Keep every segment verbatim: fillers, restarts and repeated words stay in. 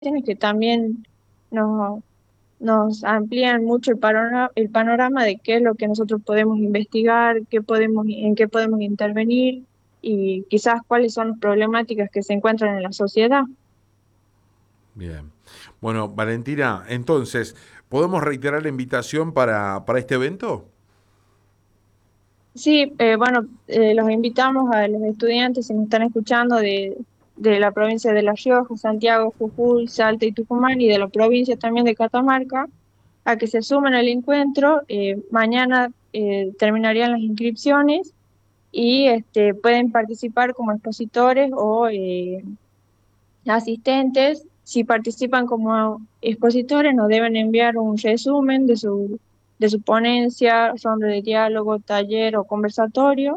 que también nos, nos amplían mucho el panorama, el panorama de qué es lo que nosotros podemos investigar, qué podemos, en qué podemos intervenir y quizás cuáles son las problemáticas que se encuentran en la sociedad. Bien. Bueno, Valentina, entonces, ¿podemos reiterar la invitación para, para este evento? Sí, eh, bueno, eh, los invitamos a los estudiantes, si nos están escuchando, de, de la provincia de La Rioja, Santiago, Jujuy, Salta y Tucumán, y de la provincia también de Catamarca, a que se sumen al encuentro. Eh, mañana eh, terminarían las inscripciones y este, pueden participar como expositores o eh, asistentes. Si participan como expositores, nos deben enviar un resumen de su, de su ponencia, ronda de diálogo, taller o conversatorio.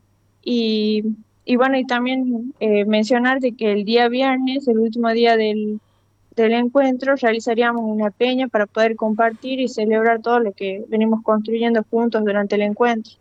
Y, y bueno, y también eh, mencionar de que el día viernes, el último día del, del encuentro, realizaríamos una peña para poder compartir y celebrar todo lo que venimos construyendo juntos durante el encuentro.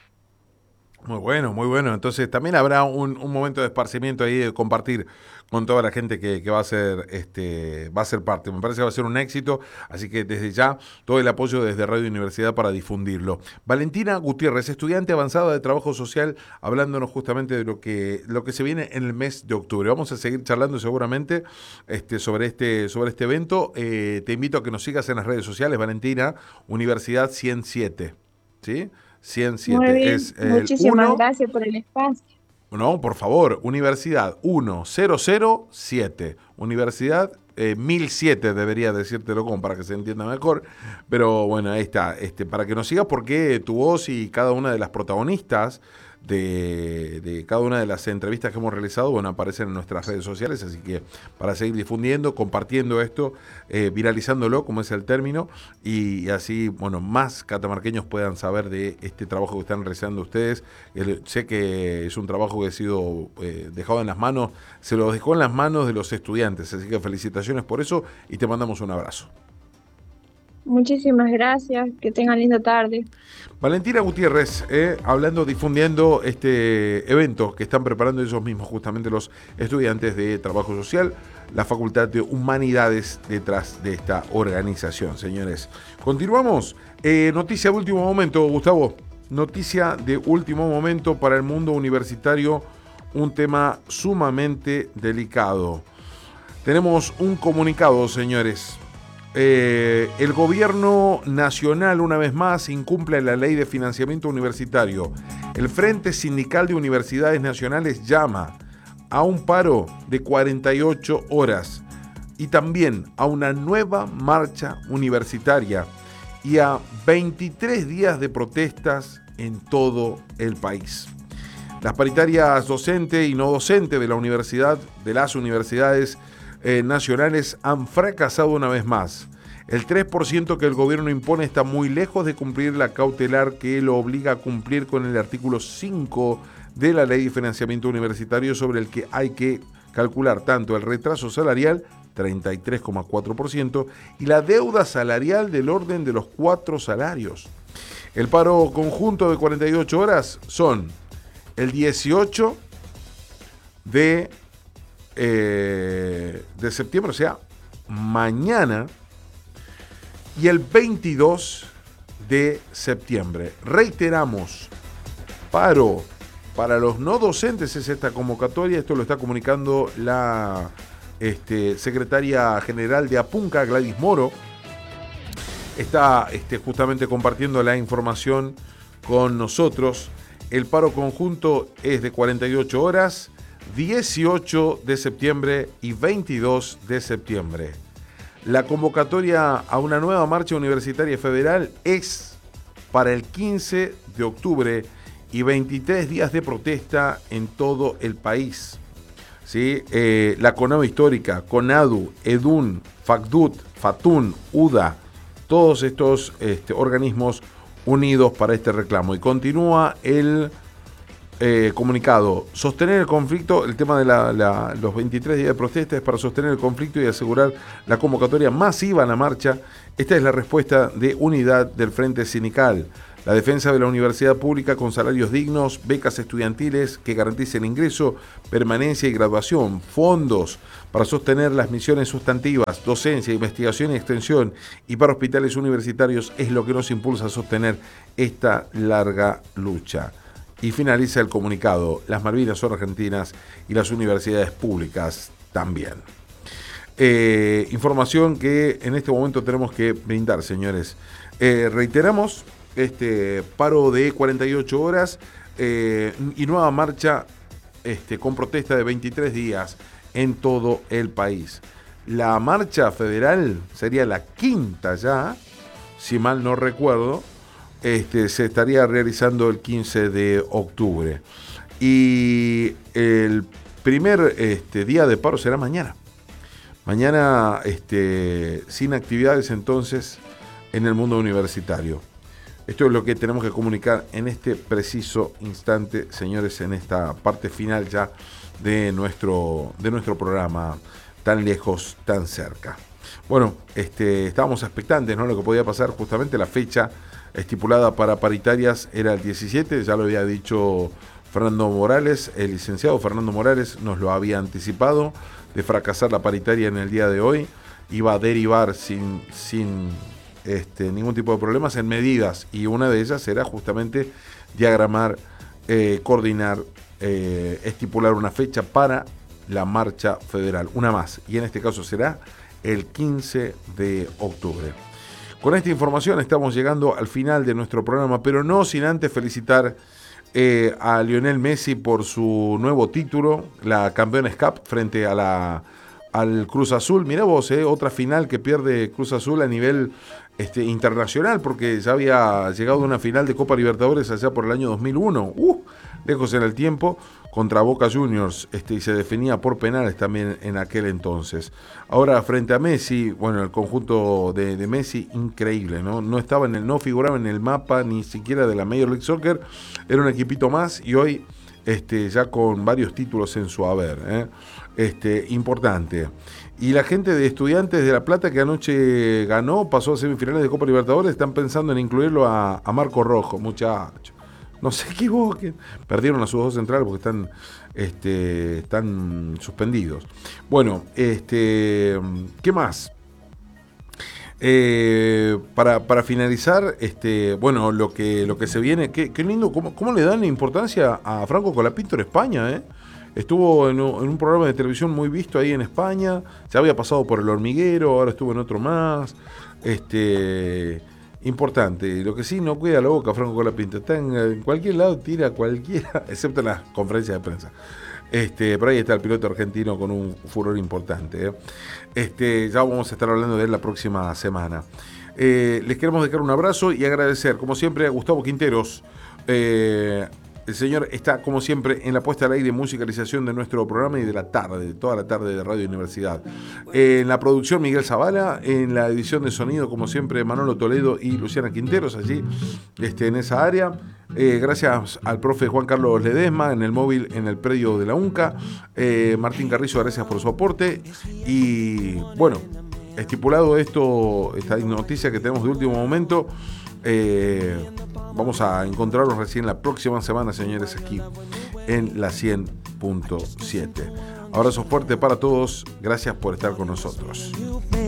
Muy bueno, muy bueno. Entonces también habrá un, un momento de esparcimiento ahí de compartir con toda la gente que, que va a ser este va a ser parte. Me parece que va a ser un éxito, así que desde ya todo el apoyo desde Radio Universidad para difundirlo. Valentina Gutiérrez, estudiante avanzada de trabajo social, hablándonos justamente de lo que lo que se viene en el mes de octubre. Vamos a seguir charlando seguramente este sobre este sobre este evento. Eh, te invito a que nos sigas en las redes sociales, Valentina Universidad ciento siete, ¿sí? Muy ciento siete bien, es el muchísimas uno. gracias por el espacio. No, por favor, Universidad mil siete. Universidad eh, mil siete debería decírtelo como para que se entienda mejor. Pero bueno, ahí está. Este, para que nos sigas porque tu voz y cada una de las protagonistas de, de cada una de las entrevistas que hemos realizado, bueno, aparecen en nuestras redes sociales. Así que para seguir difundiendo, compartiendo esto, eh, viralizándolo, como es el término, y, y así, bueno, más catamarqueños puedan saber de este trabajo que están realizando ustedes. El- sé que es un trabajo que ha sido eh, dejado en las manos, se lo dejó en las manos de los estudiantes, así que felicitaciones por eso y te mandamos un abrazo. Muchísimas gracias, que tengan linda tarde. Valentina Gutiérrez, eh, hablando, difundiendo este evento que están preparando ellos mismos, justamente los estudiantes de Trabajo Social, la Facultad de Humanidades detrás de esta organización, señores. Continuamos. Eh, noticia de último momento, Gustavo. Noticia de último momento para el mundo universitario, un tema sumamente delicado. Tenemos un comunicado, señores. Eh, el gobierno nacional, una vez más, incumple la ley de financiamiento universitario. El Frente Sindical de Universidades Nacionales llama a un paro de cuarenta y ocho horas y también a una nueva marcha universitaria y a veintitrés días de protestas en todo el país. Las paritarias docente y no docente de la universidad, de las universidades eh, nacionales han fracasado una vez más. El tres por ciento que el gobierno impone está muy lejos de cumplir la cautelar que lo obliga a cumplir con el artículo cinco de la Ley de Financiamiento Universitario, sobre el que hay que calcular tanto el retraso salarial, treinta y tres coma cuatro por ciento, y la deuda salarial del orden de los cuatro salarios. El paro conjunto de cuarenta y ocho horas son el dieciocho de, eh, de septiembre, o sea, mañana, y el veintidós de septiembre. Reiteramos, paro para los no docentes es esta convocatoria. Esto lo está comunicando la este, secretaria general de APUNCA, Gladys Moro. Está este, justamente compartiendo la información con nosotros. El paro conjunto es de cuarenta y ocho horas, dieciocho de septiembre y veintidós de septiembre. La convocatoria a una nueva marcha universitaria federal es para el quince de octubre y veintitrés días de protesta en todo el país. ¿Sí? Eh, la CONAVE Histórica, CONADU, EDUN, FACDUT, FATUN, UDA, todos estos este, organismos unidos para este reclamo. Y continúa el eh, comunicado: sostener el conflicto, el tema de la, la, los veintitrés días de protesta es para sostener el conflicto y asegurar la convocatoria masiva a la marcha. Esta es la respuesta de unidad del Frente Sindical. La defensa de la universidad pública con salarios dignos, becas estudiantiles que garanticen ingreso, permanencia y graduación, fondos para sostener las misiones sustantivas, docencia, investigación y extensión, y para hospitales universitarios es lo que nos impulsa a sostener esta larga lucha. Y finaliza el comunicado: las Malvinas son argentinas y las universidades públicas también. Eh, información que en este momento tenemos que brindar, señores. Eh, reiteramos este paro de cuarenta y ocho horas eh, y nueva marcha este, con protesta de veintitrés días en todo el país. La marcha federal sería la quinta ya, si mal no recuerdo. Este, se estaría realizando el quince de octubre. Y el primer este, día de paro será mañana. Mañana este, sin actividades entonces en el mundo universitario. Esto es lo que tenemos que comunicar en este preciso instante, señores, en esta parte final ya de nuestro, de nuestro programa, tan lejos, tan cerca. Bueno, este, estábamos expectantes, ¿no? Lo que podía pasar, justamente la fecha estipulada para paritarias era el diecisiete, ya lo había dicho Fernando Morales, el licenciado Fernando Morales nos lo había anticipado, de fracasar la paritaria en el día de hoy, iba a derivar sin, sin este, ningún tipo de problemas en medidas, y una de ellas era justamente diagramar, eh, coordinar, eh, estipular una fecha para la marcha federal, una más, y en este caso será el quince de octubre. Con esta información estamos llegando al final de nuestro programa, pero no sin antes felicitar eh, a Lionel Messi por su nuevo título, la Campeones Cup frente a la, al Cruz Azul. Mirá vos, eh, otra final que pierde Cruz Azul a nivel este, internacional, porque ya había llegado a una final de Copa Libertadores allá por el año dos mil uno, uh, lejos en el tiempo, contra Boca Juniors, este, y se definía por penales también en aquel entonces. Ahora frente a Messi, bueno, el conjunto de, de Messi, increíble, ¿no? No estaba en el, no figuraba en el mapa ni siquiera de la Major League Soccer, era un equipito más, y hoy este, ya con varios títulos en su haber, ¿eh? Este, importante. Y la gente de Estudiantes de La Plata, que anoche ganó, pasó a semifinales de Copa Libertadores, están pensando en incluirlo a, a Marco Rojo, muchachos. No se equivoquen. Perdieron a sus dos centrales porque están, este, están suspendidos. Bueno, este, ¿qué más? Eh, para, para finalizar, este, bueno, lo que, lo que se viene, qué, qué lindo, cómo, cómo le dan importancia a Franco Colapinto en España, ¿eh? Estuvo en un, en un programa de televisión muy visto ahí en España, ya había pasado por El Hormiguero, ahora estuvo en otro más, este... importante. Lo que sí, no cuida la boca Franco Colapinto. Está en, en cualquier lado, tira cualquiera, excepto en las conferencias de prensa. Este, por ahí está el piloto argentino con un furor importante. ¿eh? Este, ya vamos a estar hablando de él la próxima semana. Eh, les queremos dejar un abrazo y agradecer, como siempre, a Gustavo Quinteros. Eh, El señor está, como siempre, en la puesta al aire y musicalización de nuestro programa y de la tarde, de toda la tarde de Radio Universidad. En la producción, Miguel Zavala. En la edición de sonido, como siempre, Manolo Toledo y Luciana Quinteros, allí este, en esa área. Eh, gracias al profe Juan Carlos Ledesma, en el móvil, en el predio de la UNCA. Eh, Martín Carrizo, gracias por su aporte. Y, bueno, estipulado esto, esta noticia que tenemos de último momento, Eh, vamos a encontrarnos recién la próxima semana, señores, aquí en la cien punto siete. Abrazo fuerte para todos, gracias por estar con nosotros.